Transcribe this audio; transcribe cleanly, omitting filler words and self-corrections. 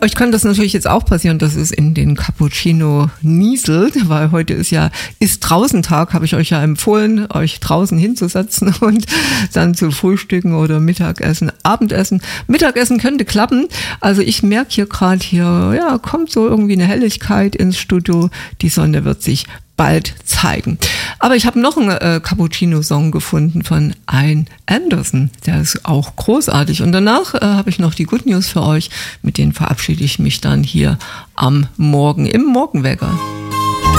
Euch kann das natürlich jetzt auch passieren, dass es in den Cappuccino nieselt, weil heute ist draußen Tag, habe ich euch ja empfohlen, euch draußen hinzusetzen und dann zu frühstücken oder Mittagessen, Abendessen. Mittagessen könnte klappen. Also ich merke hier kommt so irgendwie eine Helligkeit ins Studio. Die Sonne wird sich bald zeigen. Aber ich habe noch einen Cappuccino-Song gefunden von Ian Anderson. Der ist auch großartig. Und danach habe ich noch die Good News für euch. Mit denen verabschiede ich mich dann hier am Morgen im Morgenwecker.